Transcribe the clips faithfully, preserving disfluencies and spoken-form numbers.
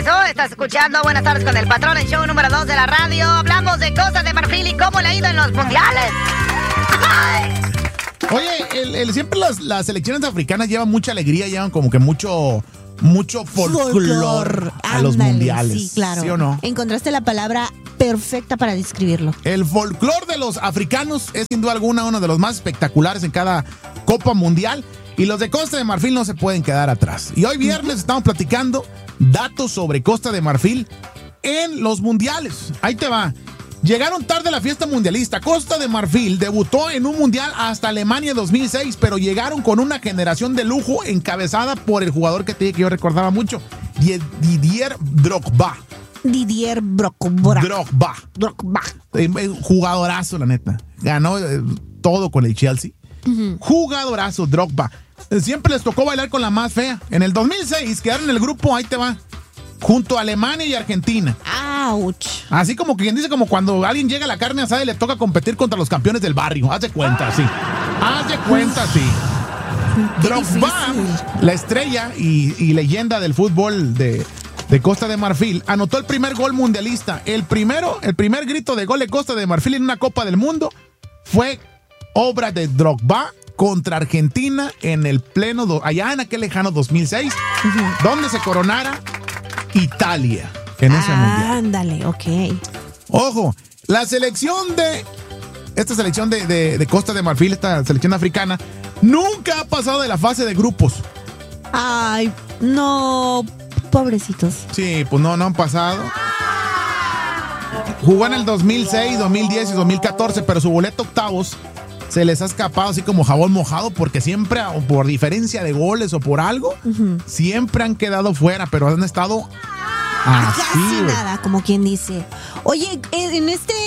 regreso. Estás escuchando Buenas tardes con el patrón, el show número dos de la radio. Hablamos de Costa de Marfil y cómo le ha ido en los mundiales. ¡Ay! Oye, el, el, siempre las, las selecciones africanas llevan mucha alegría, llevan como que mucho, mucho folclor a Ándale, los mundiales. Sí, claro. ¿Sí o no? Encontraste la palabra perfecta para describirlo. El folclor de los africanos es sin duda alguna uno de los más espectaculares en cada Copa Mundial. Y los de Costa de Marfil no se pueden quedar atrás. Y hoy viernes estamos platicando datos sobre Costa de Marfil en los mundiales. Ahí te va. Llegaron tarde a la fiesta mundialista. Costa de Marfil debutó en un mundial hasta Alemania dos mil seis, pero llegaron con una generación de lujo encabezada por el jugador que te dije que yo recordaba mucho, Didier Drogba. Didier Drogba. Drogba. Drogba. Eh, eh, jugadorazo, la neta. Ganó eh, todo con el Chelsea. Uh-huh. Jugadorazo, Drogba. Eh, siempre les tocó bailar con la más fea. En el dos mil seis quedaron en el grupo, ahí te va, junto a Alemania y Argentina. ¡Auch! Así como que quien dice, como cuando alguien llega a la carne asada y le toca competir contra los campeones del barrio. Haz de cuenta, sí. Haz de cuenta, sí. Drogba, la estrella y, y leyenda del fútbol de, de Costa de Marfil, anotó el primer gol mundialista. El primero, el primer grito de gol de Costa de Marfil en una Copa del Mundo fue obra de Drogba contra Argentina en el pleno, do, allá en aquel lejano dos mil seis, uh-huh. donde se coronara Italia en ese ah, mundial. Ándale, ok. Ojo, la selección de, esta selección de, de, de Costa de Marfil, esta selección africana, nunca ha pasado de la fase de grupos. Ay, no, pobrecitos. Sí, pues no, no han pasado. Jugó en el dos mil seis, dos mil diez y dos mil catorce, pero su boleto octavos se les ha escapado así como jabón mojado, porque siempre, o por diferencia de goles o por algo, uh-huh. siempre han quedado fuera, pero han estado así. Casi nada, como quien dice. Oye, ¿en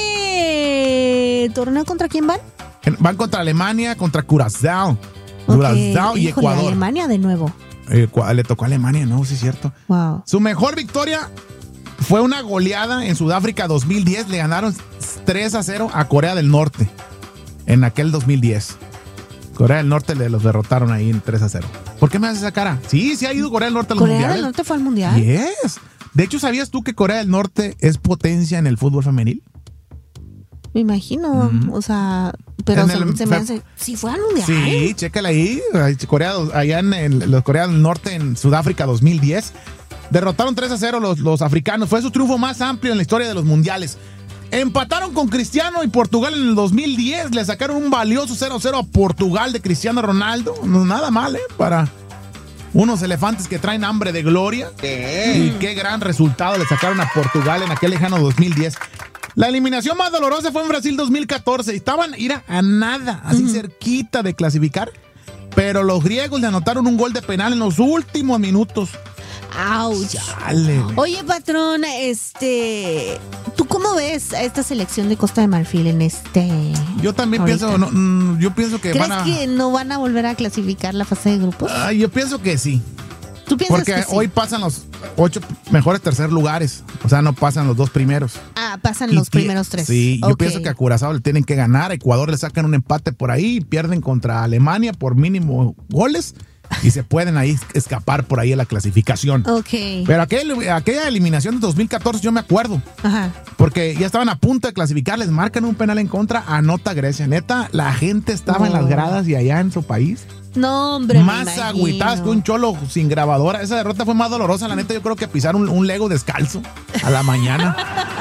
este torneo contra quién van? Van contra Alemania, contra Curazao. Okay. Curazao y Híjole, Ecuador. Alemania de nuevo. Eh, le tocó a Alemania, ¿no? Sí, es cierto. Wow. Su mejor victoria fue una goleada en Sudáfrica dos mil diez. Le ganaron tres a cero a Corea del Norte en aquel dos mil diez. Corea del Norte le los derrotaron ahí en tres a cero. ¿Por qué me haces esa cara? Sí, sí ha ido Corea del Norte a los ¿Corea mundiales. del Norte fue al mundial? Yes. De hecho, ¿sabías tú que Corea del Norte es potencia en el fútbol femenil? Me imagino, mm. o sea, pero se, el, se me hace... ¿Sí fue al mundial? Sí, chécala ahí. Corea, allá en, en los Corea del Norte, en Sudáfrica dos mil diez. Derrotaron tres a cero los, los africanos. Fue su triunfo más amplio en la historia de los mundiales. Empataron con Cristiano y Portugal en el dos mil diez. Le sacaron un valioso cero a cero a Portugal de Cristiano Ronaldo. No, nada mal, ¿eh? Para unos elefantes que traen hambre de gloria. ¿Qué? Y qué gran resultado le sacaron a Portugal en aquel lejano dos mil diez. La eliminación más dolorosa fue en Brasil dos mil catorce. Estaban ir a nada, así uh-huh. cerquita de clasificar. Pero los griegos le anotaron un gol de penal en los últimos minutos. ¡Auch! Chale. Oye, patrón, este, ¿tú cómo ves a esta selección de Costa de Marfil en este? Yo también ahorita? pienso, no, yo pienso que ¿Crees van a... que no van a volver a clasificar la fase de grupos? Ay, yo pienso que sí. ¿Tú piensas Porque que sí? hoy pasan los ocho mejores tercer lugares. O sea, no pasan los dos primeros. Ah, pasan los primeros tres. Sí, yo okay. pienso que a Curazao le tienen que ganar. A Ecuador le sacan un empate por ahí. Pierden contra Alemania por mínimo goles. Y se pueden ahí escapar por ahí a la clasificación. Ok. Pero aquel, aquella eliminación de dos mil catorce yo me acuerdo. Ajá. Porque ya estaban a punto de clasificar. Les marcan un penal en contra. Anota Grecia. Neta, la gente estaba oh. en las gradas y allá en su país. No, hombre, más agüitadas que un cholo sin grabadora. Esa derrota fue más dolorosa, la neta. Yo creo que pisar un, un Lego descalzo a la mañana.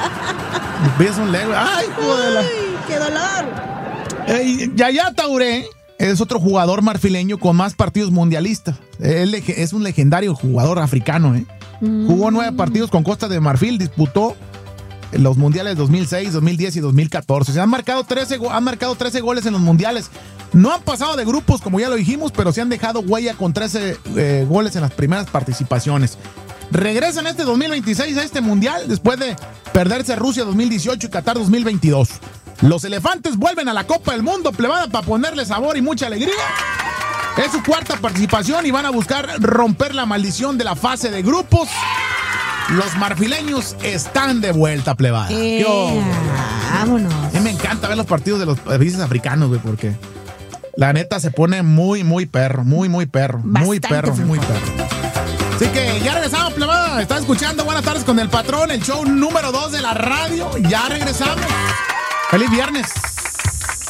Ves un Lego. ¡Ay, joder! ¡Ay, qué dolor! Eh, Yaya Touré es otro jugador marfileño con más partidos mundialistas. Él es un legendario jugador africano. ¿eh? Mm. Jugó nueve partidos con Costa de Marfil, disputó los mundiales dos mil seis, dos mil diez y dos mil catorce. Se han marcado trece, han marcado trece goles en los mundiales. No han pasado de grupos, como ya lo dijimos, pero se han dejado huella con trece eh, goles en las primeras participaciones. Regresan este dos mil veintiséis a este mundial después de perderse Rusia dos mil dieciocho y Qatar dos mil veintidós. Los elefantes vuelven a la Copa del Mundo, plebada, para ponerle sabor y mucha alegría. Es su cuarta participación y van a buscar romper la maldición de la fase de grupos. Los marfileños están de vuelta, plebada. Eh, vámonos. A mí me encanta ver los partidos de los países africanos, güey, porque la neta se pone muy, muy perro, muy, muy perro, Bastante muy perro, muy perro. Así que ya regresamos, plebada. Está escuchando Buenas Tardes con el Patrón, el show número dos de la radio. Ya regresamos. ¡Feliz viernes!